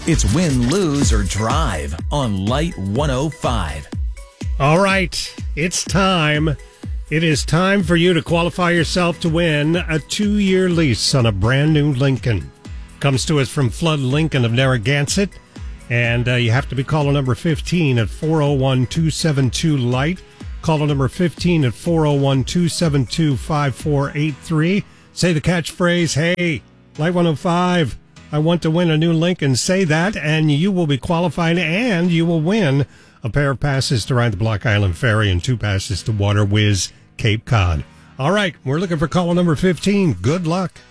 It's win, lose, or drive on Light 105. All right, it's time. It is time for you to qualify yourself to win a 2-year lease on a brand new Lincoln. Comes to us from Flood Lincoln of Narragansett, and you have to be caller number 15 at 401-272-LIGHT. Caller number 15 at 401-272-5483. Say the catchphrase, hey, Light 105, I want to win a new Lincoln. Say that, and you will be qualified, and you will win a pair of passes to ride the Block Island Ferry and 2 passes to Water Whiz Cape Cod. All right, we're looking for caller number 15. Good luck.